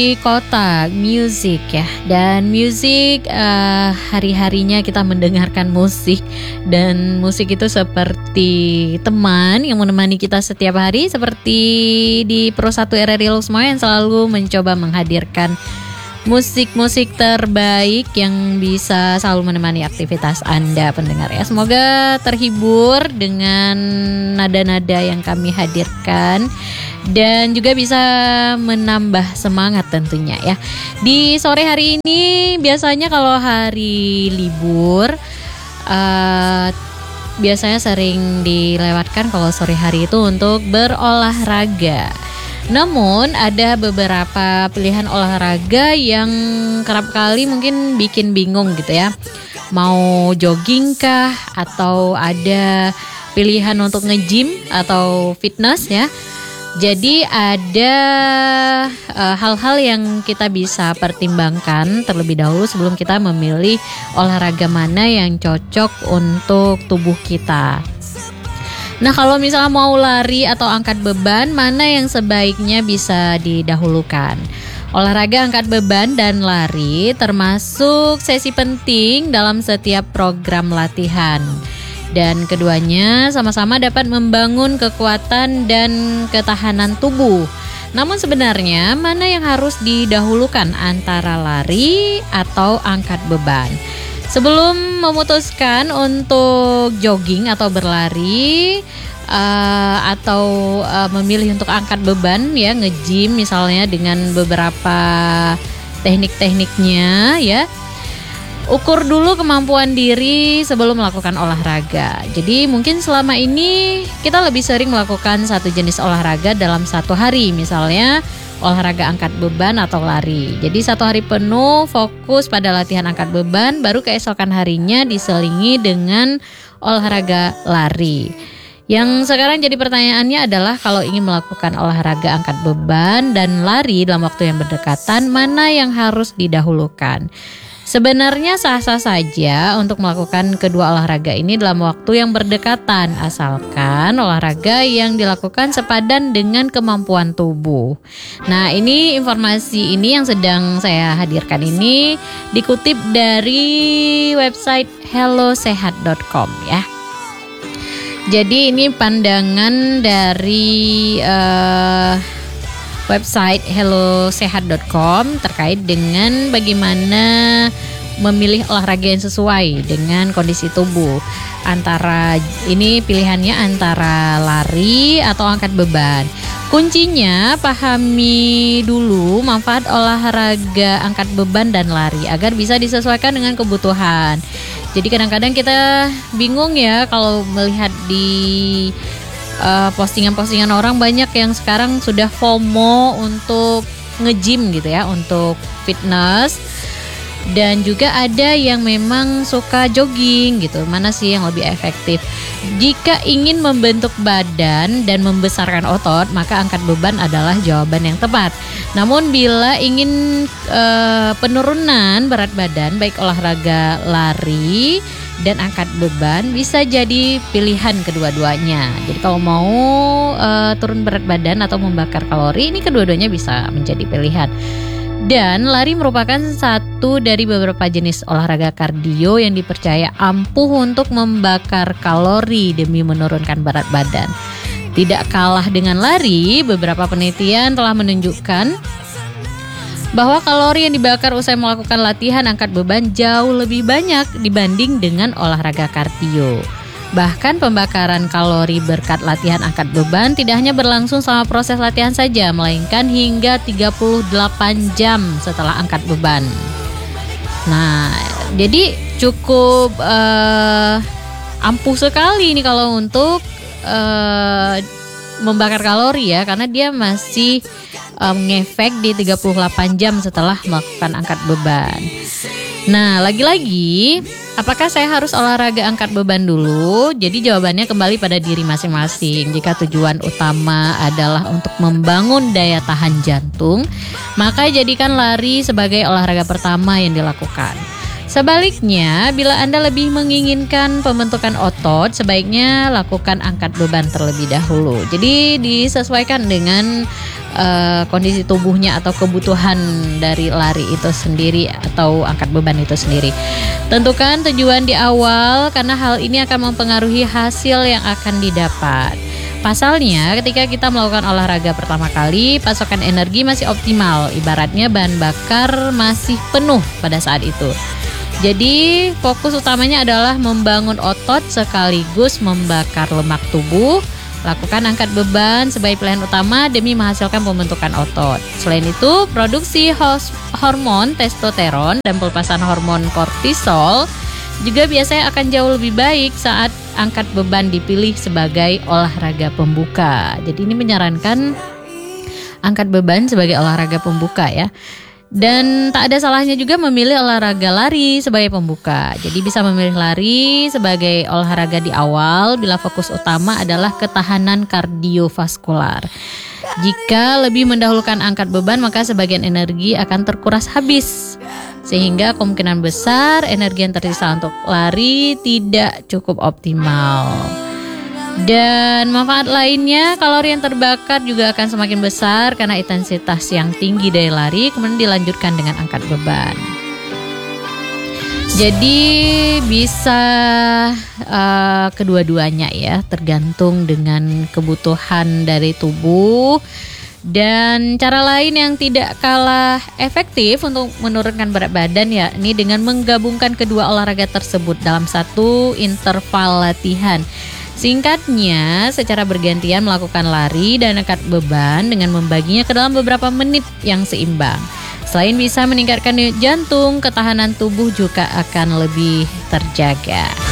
kota music ya, dan music hari-harinya kita mendengarkan musik, dan musik itu seperti teman yang menemani kita setiap hari, seperti di Pro 1 RRI Lusmo yang selalu mencoba menghadirkan musik-musik terbaik yang bisa selalu menemani aktivitas Anda pendengar ya. Semoga terhibur dengan nada-nada yang kami hadirkan dan juga bisa menambah semangat tentunya ya. Di sore hari ini biasanya kalau hari libur biasanya sering dilewatkan kalau sore hari itu untuk berolahraga. Namun ada beberapa pilihan olahraga yang kerap kali mungkin bikin bingung gitu ya. Mau jogging kah, atau ada pilihan untuk nge-gym atau fitness ya. Jadi ada hal-hal yang kita bisa pertimbangkan terlebih dahulu sebelum kita memilih olahraga mana yang cocok untuk tubuh kita. Nah, kalau misalnya mau lari atau angkat beban, mana yang sebaiknya bisa didahulukan? Olahraga angkat beban dan lari termasuk sesi penting dalam setiap program latihan. Dan keduanya sama-sama dapat membangun kekuatan dan ketahanan tubuh. Namun sebenarnya mana yang harus didahulukan antara lari atau angkat beban? Sebelum memutuskan untuk jogging atau berlari atau memilih untuk angkat beban ya, nge-gym misalnya dengan beberapa teknik-tekniknya ya. Ukur dulu kemampuan diri sebelum melakukan olahraga. Jadi mungkin selama ini kita lebih sering melakukan satu jenis olahraga dalam satu hari, misalnya olahraga angkat beban atau lari. Jadi satu hari penuh fokus pada latihan angkat beban, baru keesokan harinya diselingi dengan olahraga lari. Yang sekarang jadi pertanyaannya adalah kalau ingin melakukan olahraga angkat beban dan lari dalam waktu yang berdekatan, mana yang harus didahulukan? Sebenarnya sah-sah saja untuk melakukan kedua olahraga ini dalam waktu yang berdekatan, asalkan olahraga yang dilakukan sepadan dengan kemampuan tubuh. Nah, ini informasi ini yang sedang saya hadirkan ini dikutip dari website hellosehat.com ya. Jadi ini pandangan dari website hellosehat.com terkait dengan bagaimana memilih olahraga yang sesuai dengan kondisi tubuh. Antara ini pilihannya antara lari atau angkat beban. Kuncinya pahami dulu manfaat olahraga angkat beban dan lari agar bisa disesuaikan dengan kebutuhan. Jadi kadang-kadang kita bingung ya kalau melihat di postingan-postingan orang, banyak yang sekarang sudah FOMO untuk nge-gym gitu ya, untuk fitness. Dan juga ada yang memang suka jogging gitu. Mana sih yang lebih efektif? Jika ingin membentuk badan dan membesarkan otot, maka angkat beban adalah jawaban yang tepat. Namun bila ingin penurunan berat badan, baik olahraga lari dan angkat beban bisa jadi pilihan kedua-duanya. Jadi kalau mau turun berat badan atau membakar kalori, ini kedua-duanya bisa menjadi pilihan. Dan lari merupakan satu dari beberapa jenis olahraga kardio yang dipercaya ampuh untuk membakar kalori demi menurunkan berat badan. Tidak kalah dengan lari, beberapa penelitian telah menunjukkan bahwa kalori yang dibakar usai melakukan latihan angkat beban jauh lebih banyak dibanding dengan olahraga kardio. Bahkan pembakaran kalori berkat latihan angkat beban tidak hanya berlangsung selama proses latihan saja, melainkan hingga 38 jam setelah angkat beban. Nah, jadi cukup ampuh sekali nih kalau untuk membakar kalori ya, karena dia masih ngefek di 38 jam setelah melakukan angkat beban. Nah, lagi-lagi, apakah saya harus olahraga angkat beban dulu? Jadi jawabannya kembali pada diri masing-masing. Jika tujuan utama adalah untuk membangun daya tahan jantung, maka jadikan lari sebagai olahraga pertama yang dilakukan. Sebaliknya, bila Anda lebih menginginkan pembentukan otot, sebaiknya lakukan angkat beban terlebih dahulu. Jadi disesuaikan dengan kondisi tubuhnya atau kebutuhan dari lari itu sendiri atau angkat beban itu sendiri. Tentukan tujuan di awal karena hal ini akan mempengaruhi hasil yang akan didapat. Pasalnya, ketika kita melakukan olahraga pertama kali, pasokan energi masih optimal, ibaratnya bahan bakar masih penuh pada saat itu. Jadi, fokus utamanya adalah membangun otot sekaligus membakar lemak tubuh. Lakukan angkat beban sebagai pilihan utama demi menghasilkan pembentukan otot. Selain itu, produksi hormon testosteron dan pelepasan hormon kortisol juga biasanya akan jauh lebih baik saat angkat beban dipilih sebagai olahraga pembuka. Jadi ini menyarankan angkat beban sebagai olahraga pembuka ya. Dan tak ada salahnya juga memilih olahraga lari sebagai pembuka. Jadi bisa memilih lari sebagai olahraga di awal bila fokus utama adalah ketahanan kardiovaskular. Jika lebih mendahulukan angkat beban, maka sebagian energi akan terkuras habis. Sehingga kemungkinan besar energi yang tersisa untuk lari tidak cukup optimal. Dan manfaat lainnya, kalori yang terbakar juga akan semakin besar karena intensitas yang tinggi dari lari kemudian dilanjutkan dengan angkat beban. Jadi bisa kedua-duanya ya, tergantung dengan kebutuhan dari tubuh. Dan cara lain yang tidak kalah efektif untuk menurunkan berat badan ya, ini dengan menggabungkan kedua olahraga tersebut dalam satu interval latihan. Singkatnya, secara bergantian melakukan lari dan angkat beban dengan membaginya ke dalam beberapa menit yang seimbang. Selain bisa meningkatkan denyut jantung, ketahanan tubuh juga akan lebih terjaga.